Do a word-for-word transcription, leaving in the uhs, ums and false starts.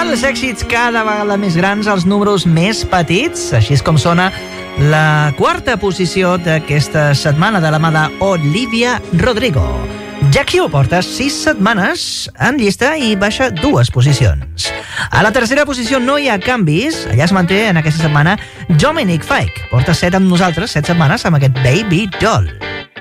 Els èxits cada vegada més grans, els números més petits. Així és com sona la quarta posició d'aquesta setmana de la mà d'Olivia Rodrigo. Jack Hill porta sis setmanes en llista i baixa dues posicions. A la tercera posició no hi ha canvis. Allà es manté en aquesta setmana Dominic Fike. Porta set amb nosaltres, set setmanes amb aquest Baby Doll.